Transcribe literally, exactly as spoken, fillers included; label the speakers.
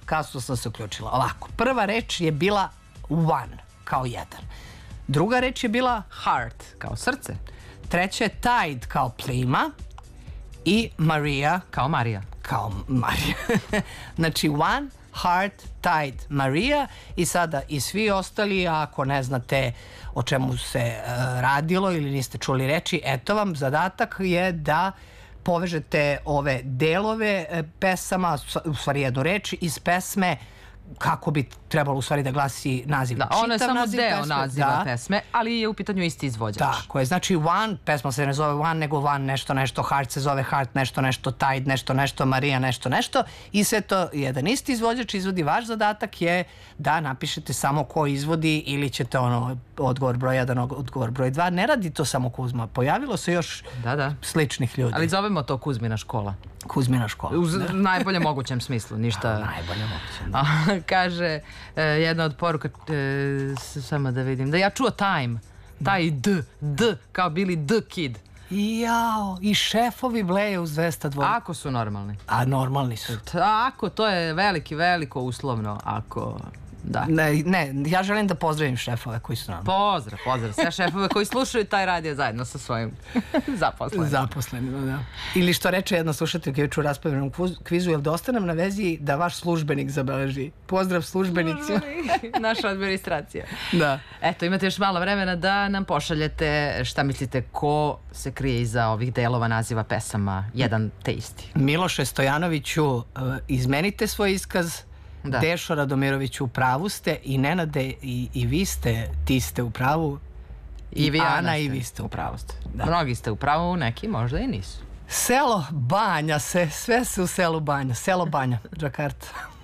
Speaker 1: kasno sam se uključila. Ovako, prva reč je bila one, kao jedan. Druga reč je bila
Speaker 2: Heart, kao srce.
Speaker 1: treća je tide, kao plima. I Maria,
Speaker 2: kao Marija.
Speaker 1: Kao Marija. Znači one, heart, tide, Maria. I sada i svi ostali, ako ne znate o čemu se uh, radilo ili niste čuli reči, eto vam, zadatak je da povežete ove delove uh, pesama, u stvari jednu reč iz pesme, kako bi trebalo u stvari da glasi naziv.
Speaker 2: Da, ono je
Speaker 1: čitav
Speaker 2: samo
Speaker 1: naziv
Speaker 2: deo
Speaker 1: pesme,
Speaker 2: naziva
Speaker 1: da.
Speaker 2: pesme, ali je u pitanju isti izvođač.
Speaker 1: Tako je, znači one, pesma se ne zove one, nego one nešto nešto, heart se zove heart nešto nešto, tide nešto nešto, Marija nešto nešto i sve to jedan isti izvođač izvodi. Vaš zadatak je da napišete samo ko izvodi ili ćete ono, odgovor broj jedan, odgovor broj dva. Ne radi to samo Kuzma, pojavilo se još
Speaker 2: da, da.
Speaker 1: sličnih ljudi.
Speaker 2: Ali zovemo to Kuzmina škola.
Speaker 1: Kuzmina škola.
Speaker 2: U najboljem mogućem smislu, ništa...
Speaker 1: A, najboljem mogućem.
Speaker 2: A, kaže, e, jedna od poruka, e, samo da vidim, da ja čuo time, taj d, d, kao bili d kid.
Speaker 1: Jao, i šefovi bleje uz dvesta dva.
Speaker 2: Ako su normalni.
Speaker 1: A normalni su.
Speaker 2: Tako, to je veliki, veliko uslovno, ako... Da.
Speaker 1: Ne, ne, ja želim da pozdravim šefove koji su normalni.
Speaker 2: Pozdrav, pozdrav. Sve šefove koji slušaju taj radio zajedno sa svojim zaposlenima.
Speaker 1: Zaposlenima, da. Ili što reče jedna slušateljka juče u raspravljenom kvizu, jel da ostanem na vezi da vaš službenik zabeleži? Pozdrav službenicima.
Speaker 2: Naša administracija.
Speaker 1: Da.
Speaker 2: Eto, imate još malo vremena da nam pošaljete šta mislite ko se krije iza ovih delova naziva pesama jedan te isti.
Speaker 1: Miloše Stojanoviću, izmenite svoj iskaz. Da. Dešo Radomiroviću, u pravu ste i Nenade i, i vi ste, ti ste u pravu.
Speaker 2: I, I vi, Ana,
Speaker 1: Ana i vi ste u pravu.
Speaker 2: Da. Mnogi ste u pravu, neki možda i nisu.
Speaker 1: Selo Banja, se, sve se u selu Banja. Selo Banja, Džakarta.